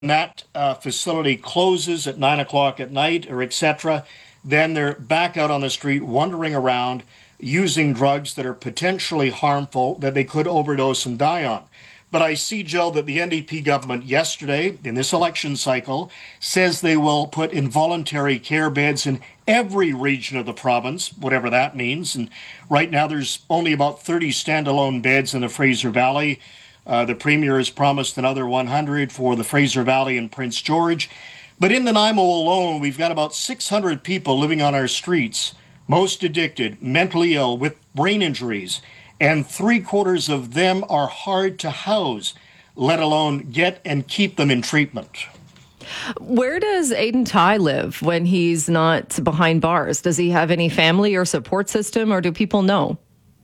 that facility closes at 9 o'clock at night or etc., then they're back out on the street wandering around using drugs that are potentially harmful that they could overdose and die on. But I see, Joe, that the NDP government yesterday, in this election cycle, says they will put involuntary care beds in every region of the province, whatever that means. And right now, there's only about 30 standalone beds in the Fraser Valley. The Premier has promised another 100 for the Fraser Valley and Prince George. But in Nanaimo alone, we've got about 600 people living on our streets, most addicted, mentally ill, with brain injuries, and 3/4 of them are hard to house, let alone get and keep them in treatment. Where does Aidan Tighe live when he's not behind bars? Does he have any family or support system, or do people know?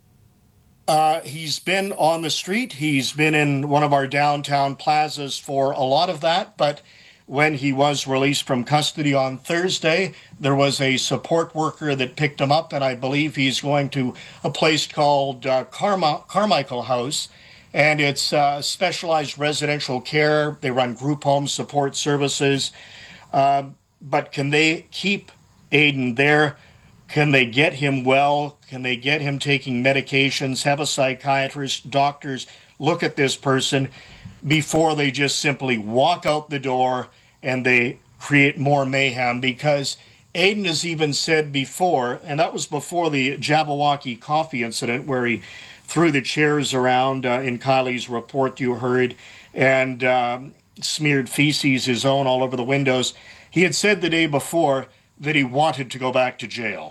He's been on the street. He's been in one of our downtown plazas for a lot of that, but when he was released from custody on Thursday, there was a support worker that picked him up, and I believe he's going to a place called Carmichael House, and it's specialized residential care. They run group home support services, but can they keep Aidan there? Can they get him well? Can they get him taking medications, have a psychiatrist, doctors look at this person before they just simply walk out the door and they create more mayhem? Because Aidan has even said before, and that was before the Jabberwocky coffee incident where he threw the chairs around in Kylie's report you heard and smeared feces, his own, all over the windows. He had said the day before that he wanted to go back to jail.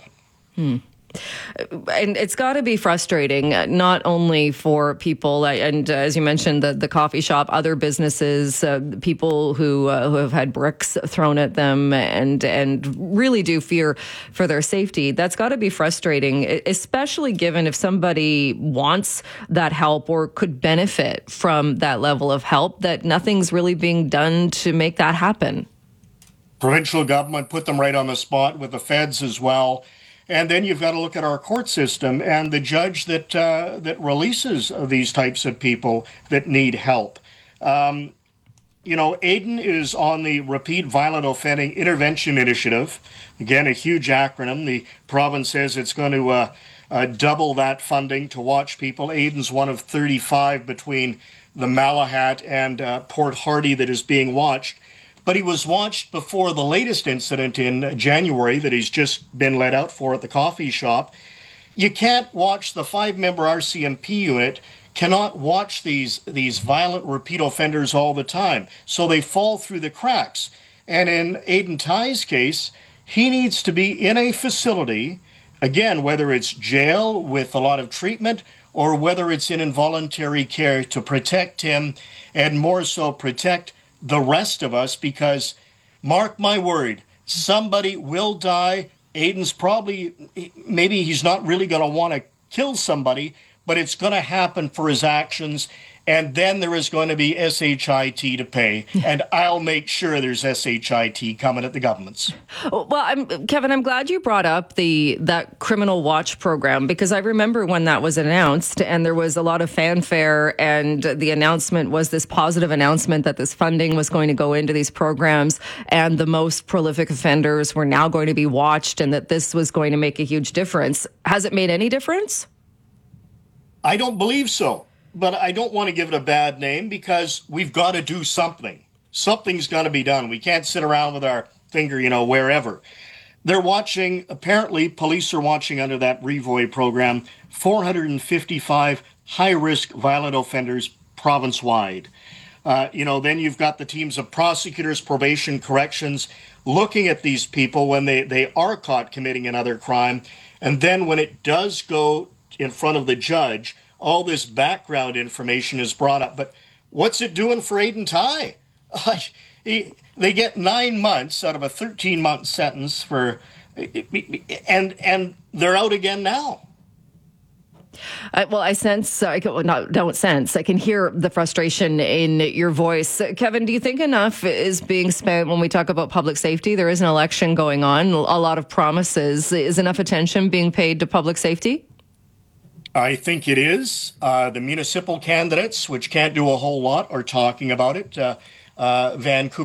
And it's got to be frustrating, not only for people, and as you mentioned, the coffee shop, other businesses, people who have had bricks thrown at them and really do fear for their safety. That's got to be frustrating, especially given if somebody wants that help or could benefit from that level of help, that nothing's really being done to make that happen. Provincial government put them right on the spot with the feds as well. And then you've got to look at our court system and the judge that releases these types of people that need help. Aidan is on the Repeat Violent Offending Intervention Initiative. Again, a huge acronym. The province says it's going to double that funding to watch people. Aidan's one of 35 between the Malahat and Port Hardy that is being watched. But he was watched before the latest incident in January that he's just been let out for at the coffee shop. You can't watch the 5-member RCMP unit, cannot watch these violent repeat offenders all the time. So they fall through the cracks. And in Aidan Tighe's case, he needs to be in a facility, again, whether it's jail with a lot of treatment or whether it's in involuntary care to protect him and more so protect the rest of us, because mark my word, somebody will die. Aidan's maybe he's not really going to want to kill somebody, but it's going to happen for his actions. And then there is going to be SHIT to pay. And I'll make sure there's SHIT coming at the governments. Well, Kevin, I'm glad you brought up that Criminal Watch program, because I remember when that was announced and there was a lot of fanfare, and the announcement was this positive announcement that this funding was going to go into these programs and the most prolific offenders were now going to be watched and that this was going to make a huge difference. Has it made any difference? I don't believe so. But I don't want to give it a bad name because we've got to do something. Something's got to be done. We can't sit around with our finger, wherever. They're watching, apparently, police are watching under that Revoy program, 455 high-risk violent offenders province-wide. Then you've got the teams of prosecutors, probation, corrections, looking at these people when they are caught committing another crime. And then when it does go in front of the judge, all this background information is brought up. But what's it doing for Aidan Tighe? They get 9 months out of a 13-month sentence and they're out again now. I sense, I can hear the frustration in your voice. Kevin, do you think enough is being spent when we talk about public safety? There is an election going on, a lot of promises. Is enough attention being paid to public safety? I think it is. The municipal candidates, which can't do a whole lot, are talking about it. Vancouver